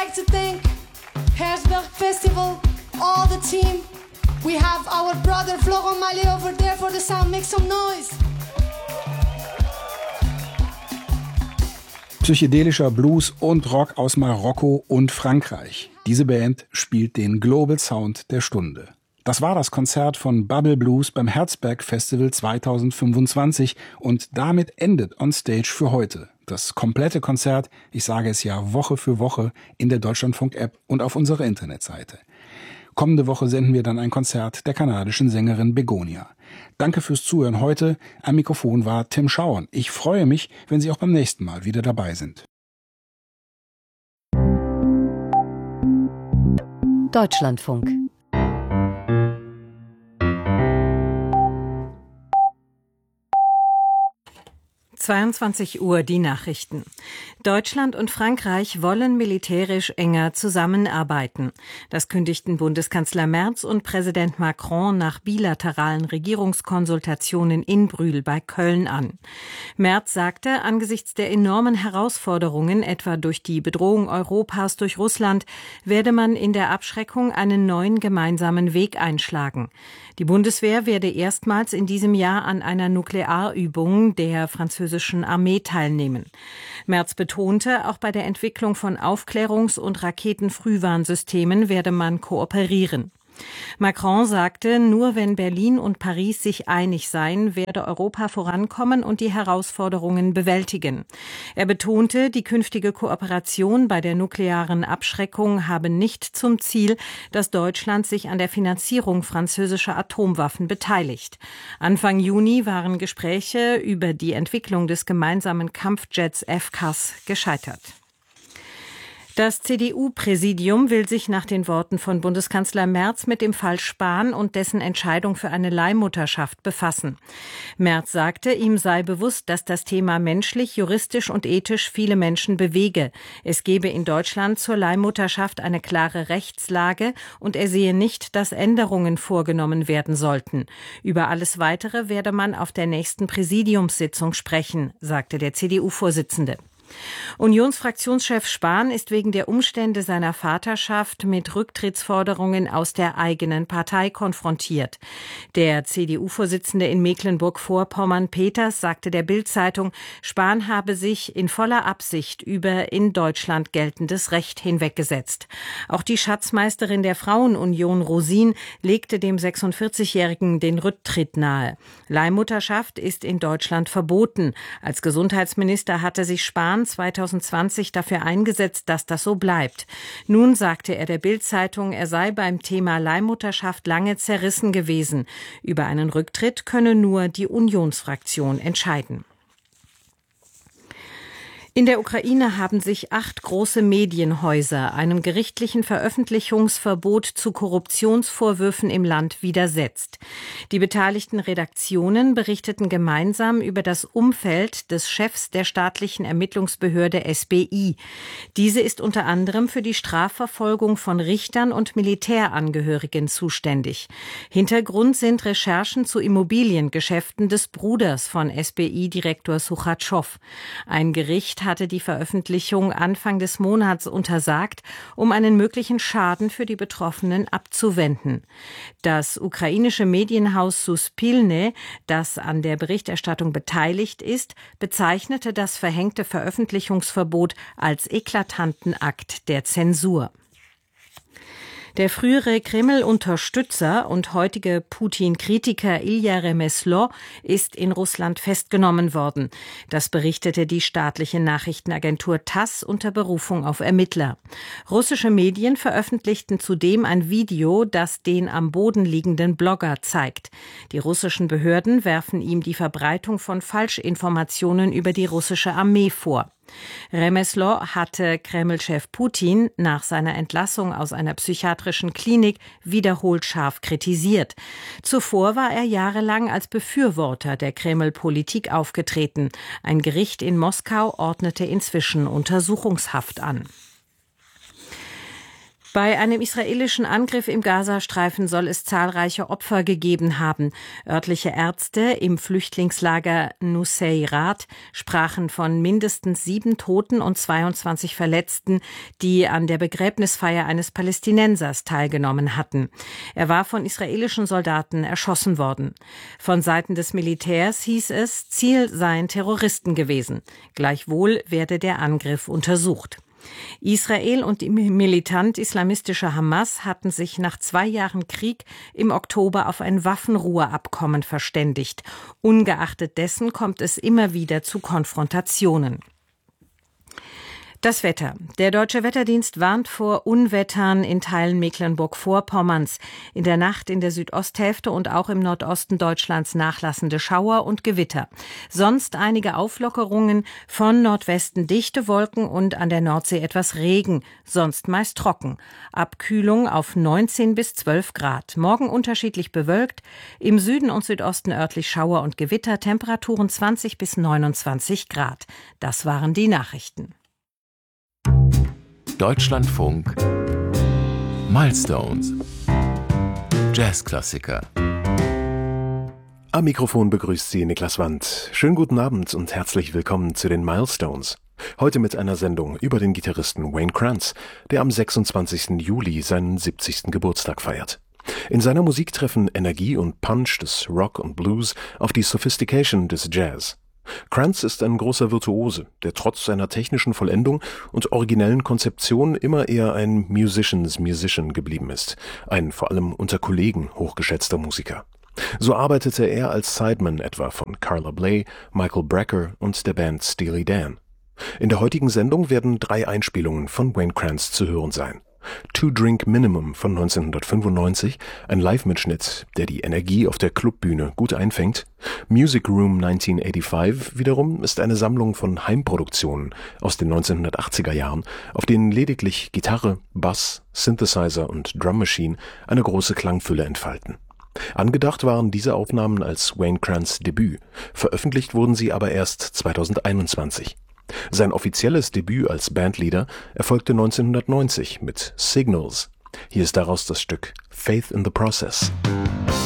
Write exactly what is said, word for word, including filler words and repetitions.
like to thank Herzberg Festival, all the team. We have our brother Florent Mallet over there for the sound. Make some noise. Psychedelischer Blues und Rock aus Marokko und Frankreich. Diese Band spielt den Global Sound der Stunde. Das war das Konzert von Bubble Blues beim Herzberg Festival zweitausendfünfundzwanzig und damit endet On Stage für heute. Das komplette Konzert, ich sage es ja Woche für Woche, in der Deutschlandfunk-App und auf unserer Internetseite. Kommende Woche senden wir dann ein Konzert der kanadischen Sängerin Begonia. Danke fürs Zuhören heute. Am Mikrofon war Tim Schauern. Ich freue mich, wenn Sie auch beim nächsten Mal wieder dabei sind. Deutschlandfunk. zweiundzwanzig Uhr die Nachrichten. Deutschland und Frankreich wollen militärisch enger zusammenarbeiten. Das kündigten Bundeskanzler Merz und Präsident Macron nach bilateralen Regierungskonsultationen in Brühl bei Köln an. Merz sagte, angesichts der enormen Herausforderungen, etwa durch die Bedrohung Europas durch Russland, werde man in der Abschreckung einen neuen gemeinsamen Weg einschlagen. Die Bundeswehr werde erstmals in diesem Jahr an einer Nuklearübung der französischen Armee teilnehmen. Merz betonte, auch bei der Entwicklung von Aufklärungs- und Raketenfrühwarnsystemen werde man kooperieren. Macron sagte, nur wenn Berlin und Paris sich einig seien, werde Europa vorankommen und die Herausforderungen bewältigen. Er betonte, die künftige Kooperation bei der nuklearen Abschreckung habe nicht zum Ziel, dass Deutschland sich an der Finanzierung französischer Atomwaffen beteiligt. Anfang Juni waren Gespräche über die Entwicklung des gemeinsamen Kampfjets F C A S gescheitert. Das C D U-Präsidium will sich nach den Worten von Bundeskanzler Merz mit dem Fall Spahn und dessen Entscheidung für eine Leihmutterschaft befassen. Merz sagte, ihm sei bewusst, dass das Thema menschlich, juristisch und ethisch viele Menschen bewege. Es gebe in Deutschland zur Leihmutterschaft eine klare Rechtslage und er sehe nicht, dass Änderungen vorgenommen werden sollten. Über alles Weitere werde man auf der nächsten Präsidiumssitzung sprechen, sagte der C D U-Vorsitzende. Unionsfraktionschef Spahn ist wegen der Umstände seiner Vaterschaft mit Rücktrittsforderungen aus der eigenen Partei konfrontiert. Der C D U-Vorsitzende in Mecklenburg-Vorpommern Peters sagte der Bild-Zeitung, Spahn habe sich in voller Absicht über in Deutschland geltendes Recht hinweggesetzt. Auch die Schatzmeisterin der Frauenunion Rosin legte dem sechsundvierzigjährigen den Rücktritt nahe. Leihmutterschaft ist in Deutschland verboten. Als Gesundheitsminister hatte sich Spahn zweitausendzwanzig dafür eingesetzt, dass das so bleibt. Nun sagte er der Bild-Zeitung, er sei beim Thema Leihmutterschaft lange zerrissen gewesen. Über einen Rücktritt könne nur die Unionsfraktion entscheiden. In der Ukraine haben sich acht große Medienhäuser einem gerichtlichen Veröffentlichungsverbot zu Korruptionsvorwürfen im Land widersetzt. Die beteiligten Redaktionen berichteten gemeinsam über das Umfeld des Chefs der staatlichen Ermittlungsbehörde S B I. Diese ist unter anderem für die Strafverfolgung von Richtern und Militärangehörigen zuständig. Hintergrund sind Recherchen zu Immobiliengeschäften des Bruders von S B I-Direktor Suchatschow. Ein Gericht hatte die Veröffentlichung Anfang des Monats untersagt, um einen möglichen Schaden für die Betroffenen abzuwenden. Das ukrainische Medienhaus Suspilne, das an der Berichterstattung beteiligt ist, bezeichnete das verhängte Veröffentlichungsverbot als eklatanten Akt der Zensur. Der frühere Kreml-Unterstützer und heutige Putin-Kritiker Ilja Remeslo ist in Russland festgenommen worden. Das berichtete die staatliche Nachrichtenagentur TASS unter Berufung auf Ermittler. Russische Medien veröffentlichten zudem ein Video, das den am Boden liegenden Blogger zeigt. Die russischen Behörden werfen ihm die Verbreitung von Falschinformationen über die russische Armee vor. Remeslo hatte Kreml-Chef Putin nach seiner Entlassung aus einer psychiatrischen Klinik wiederholt scharf kritisiert. Zuvor war er jahrelang als Befürworter der Kreml-Politik aufgetreten. Ein Gericht in Moskau ordnete inzwischen Untersuchungshaft an. Bei einem israelischen Angriff im Gazastreifen soll es zahlreiche Opfer gegeben haben. Örtliche Ärzte im Flüchtlingslager Nuseirat sprachen von mindestens sieben Toten und zweiundzwanzig Verletzten, die an der Begräbnisfeier eines Palästinensers teilgenommen hatten. Er war von israelischen Soldaten erschossen worden. Von Seiten des Militärs hieß es, Ziel seien Terroristen gewesen. Gleichwohl werde der Angriff untersucht. Israel und die militant-islamistische Hamas hatten sich nach zwei Jahren Krieg im Oktober auf ein Waffenruheabkommen verständigt. Ungeachtet dessen kommt es immer wieder zu Konfrontationen. Das Wetter. Der Deutsche Wetterdienst warnt vor Unwettern in Teilen Mecklenburg-Vorpommerns. In der Nacht in der Südosthälfte und auch im Nordosten Deutschlands nachlassende Schauer und Gewitter. Sonst einige Auflockerungen, von Nordwesten dichte Wolken und an der Nordsee etwas Regen, sonst meist trocken. Abkühlung auf neunzehn bis zwölf Grad. Morgen unterschiedlich bewölkt, im Süden und Südosten örtlich Schauer und Gewitter, Temperaturen zwanzig bis neunundzwanzig Grad. Das waren die Nachrichten. Deutschlandfunk Milestones Jazzklassiker. Am Mikrofon begrüßt Sie Niklas Wandt. Schönen guten Abend und herzlich willkommen zu den Milestones. Heute mit einer Sendung über den Gitarristen Wayne Krantz, der am sechsundzwanzigsten Juli seinen siebzigsten Geburtstag feiert. In seiner Musik treffen Energie und Punch des Rock und Blues auf die Sophistication des Jazz. Krantz ist ein großer Virtuose, der trotz seiner technischen Vollendung und originellen Konzeption immer eher ein Musician's Musician geblieben ist, ein vor allem unter Kollegen hochgeschätzter Musiker. So arbeitete er als Sideman etwa von Carla Bley, Michael Brecker und der Band Steely Dan. In der heutigen Sendung werden drei Einspielungen von Wayne Krantz zu hören sein. Two Drink Minimum von neunzehnhundertfünfundneunzig, ein Live-Mitschnitt, der die Energie auf der Clubbühne gut einfängt. Music Room neunzehnhundertfünfundachtzig wiederum ist eine Sammlung von Heimproduktionen aus den neunzehnhundertachtziger Jahren, auf denen lediglich Gitarre, Bass, Synthesizer und Drum Machine eine große Klangfülle entfalten. Angedacht waren diese Aufnahmen als Wayne Krantz Debüt, veröffentlicht wurden sie aber erst zweitausendeinundzwanzig. Sein offizielles Debüt als Bandleader erfolgte neunzehnhundertneunzig mit Signals. Hier ist daraus das Stück Faith in the Process.